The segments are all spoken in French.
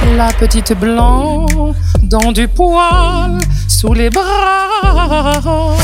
La petite blanc dans du poil sous les bras.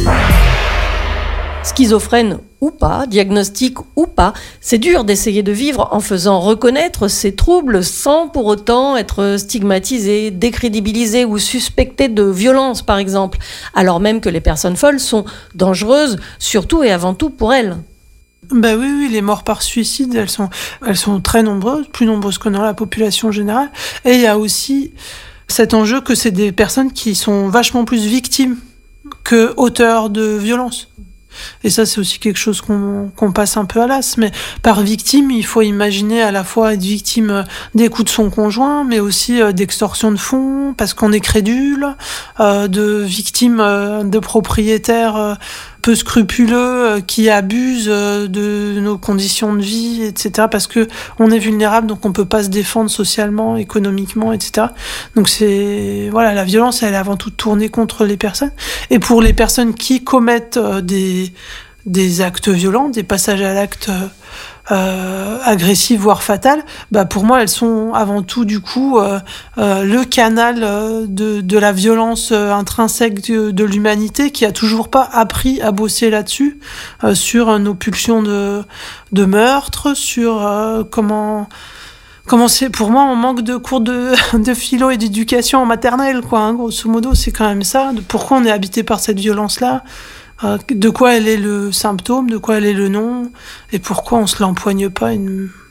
Schizophrène ou pas, diagnostic ou pas, c'est dur d'essayer de vivre en faisant reconnaître ces troubles sans pour autant être stigmatisé, décrédibilisé ou suspecté de violence, par exemple, alors même que les personnes folles sont dangereuses, surtout et avant tout pour elles. Ben oui, les morts par suicide, elles sont très nombreuses, plus nombreuses que dans la population générale. Et il y a aussi cet enjeu que c'est des personnes qui sont vachement plus victimes que auteurs de violences. Et ça, c'est aussi quelque chose qu'on passe un peu à l'as. Mais par victime, il faut imaginer à la fois être victime des coups de son conjoint, mais aussi d'extorsion de fonds, parce qu'on est crédule, de victimes de propriétaires peu scrupuleux qui abusent de nos conditions de vie, etc. Parce que on est vulnérable, donc on peut pas se défendre socialement, économiquement, etc. Donc la violence, elle est avant tout tournée contre les personnes. Et pour les personnes qui commettent des actes violents, des passages à l'acte agressif voire fatal, pour moi elles sont avant tout du coup le canal de la violence intrinsèque de l'humanité qui a toujours pas appris à bosser là-dessus, sur nos pulsions de meurtre, sur comment c'est. Pour moi, on manque de cours de philo et d'éducation en maternelle, quoi, hein, grosso modo, c'est quand même ça. Pourquoi on est habité par cette violence-là, de quoi elle est le symptôme, de quoi elle est le nom, et pourquoi on se l'empoigne pas